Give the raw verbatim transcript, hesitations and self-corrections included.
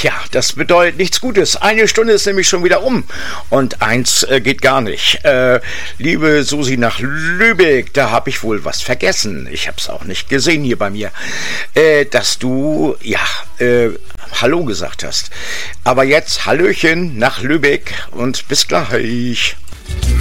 Tja, das bedeutet nichts Gutes. Eine Stunde ist nämlich schon wieder um und eins äh, geht gar nicht. Äh, liebe Susi nach Lübeck, da habe ich wohl was vergessen. Ich habe es auch nicht gesehen hier bei mir, äh, dass du, ja, äh, Hallo gesagt hast. Aber jetzt Hallöchen nach Lübeck und bis gleich.